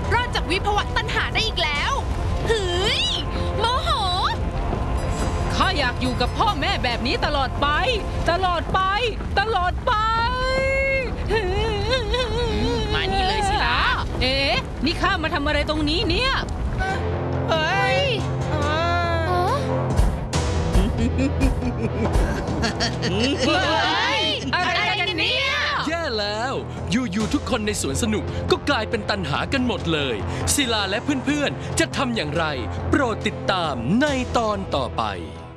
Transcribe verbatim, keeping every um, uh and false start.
รอดจากวิภวะตัณหาได้อีกแล้วเฮ้ยโมโหข้าอยากอยู่กับพ่อแม่แบบนี้ตลอดไปตลอดไปตลอดไปมานี่เลยสิล่ะเอ๊ะนี่ข้ามาทำอะไรตรงนี้เนี่ยเฮ้ยอะไรกันเนี่ยแย่แล้วอยู่ๆทุกคนในสวนสนุกก็กลายเป็นตันหากันหมดเลยศิลาและเพื่อนๆจะทำอย่างไรโปรดติดตามในตอนต่อไป